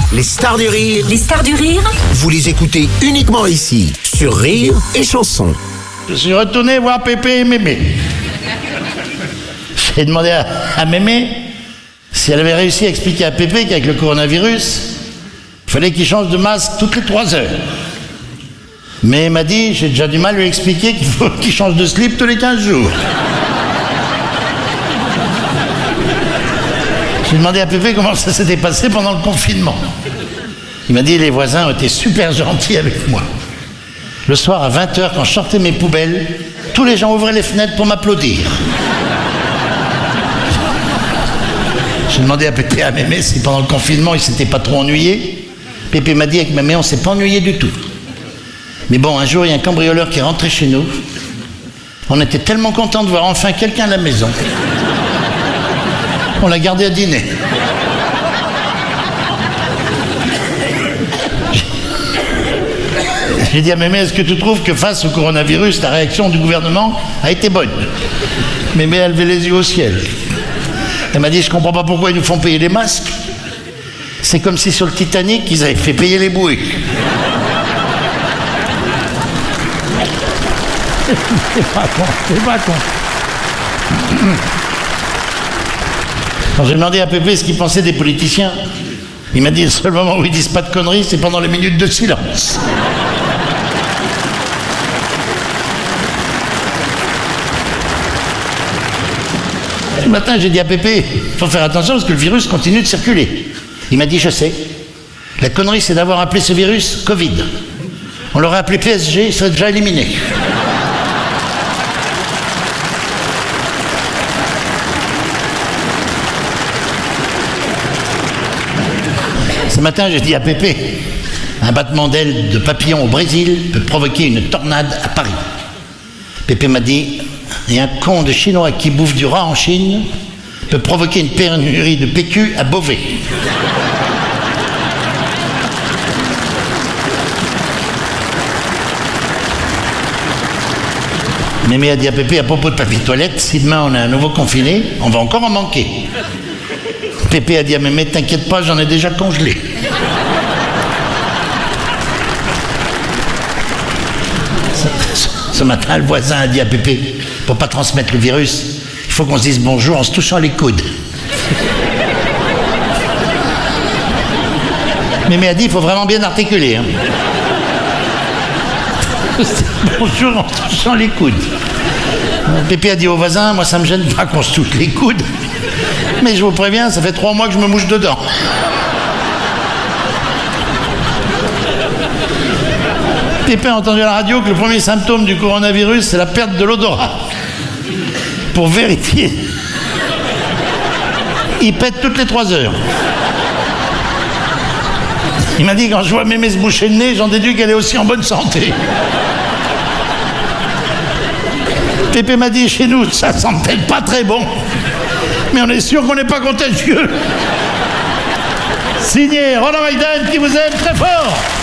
Les stars du rire. Les stars du rire. Vous les écoutez uniquement ici, sur Rire et Chanson. Je suis retourné voir Pépé et Mémé. J'ai demandé à Mémé si elle avait réussi à expliquer à Pépé qu'avec le coronavirus, il fallait qu'il change de masque toutes les 3 heures. Mais elle m'a dit, j'ai déjà du mal à lui expliquer qu'il faut qu'il change de slip tous les 15 jours. J'ai demandé à Pépé comment ça s'était passé pendant le confinement. Il m'a dit, les voisins ont été super gentils avec moi. Le soir à 20h, quand je sortais mes poubelles, tous les gens ouvraient les fenêtres pour m'applaudir. J'ai demandé à Pépé et à Mémé si pendant le confinement ils s'étaient pas trop ennuyés. Pépé m'a dit avec Mémé on s'est pas ennuyé du tout. Mais bon, un jour il y a un cambrioleur qui est rentré chez nous. On était tellement contents de voir enfin quelqu'un à la maison. On l'a gardé à dîner. J'ai dit à Mémé, est-ce que tu trouves que face au coronavirus, la réaction du gouvernement a été bonne? Mémé a levé les yeux au ciel. Elle m'a dit, je comprends pas pourquoi ils nous font payer les masques. C'est comme si sur le Titanic, ils avaient fait payer les bouées. C'est pas con, c'est pas con. Quand j'ai demandé à Pépé ce qu'il pensait des politiciens, il m'a dit, le seul moment où ils disent pas de conneries, c'est pendant les minutes de silence. Ce matin, j'ai dit à Pépé, il faut faire attention parce que le virus continue de circuler. Il m'a dit, je sais. La connerie, c'est d'avoir appelé ce virus Covid. On l'aurait appelé PSG, il serait déjà éliminé. Ce matin, j'ai dit à Pépé, un battement d'aile de papillon au Brésil peut provoquer une tornade à Paris. Pépé m'a dit, et un con de Chinois qui bouffe du rat en Chine peut provoquer une pénurie de PQ à Beauvais. Mémé a dit à Pépé à propos de papier toilette, si demain on a un nouveau confiné, on va encore en manquer. Pépé a dit à Mémé, t'inquiète pas, j'en ai déjà congelé. Ce matin, le voisin a dit à Pépé, pour pas transmettre le virus, il faut qu'on se dise bonjour en se touchant les coudes. Mémé a dit, il faut vraiment bien articuler. Hein. Bonjour en se touchant les coudes. Pépé a dit au voisin, moi ça me gêne pas qu'on se touche les coudes, mais je vous préviens, ça fait 3 mois que je me mouche dedans. Pépé a entendu à la radio que le premier symptôme du coronavirus, c'est la perte de l'odorat. Pour vérifier, il pète toutes les 3 heures. Il m'a dit, quand je vois Mémé se boucher le nez, j'en déduis qu'elle est aussi en bonne santé. Pépé m'a dit, chez nous, ça sent peut-être pas très bon, mais on est sûr qu'on n'est pas contagieux. Signé Roland Magdane qui vous aime très fort.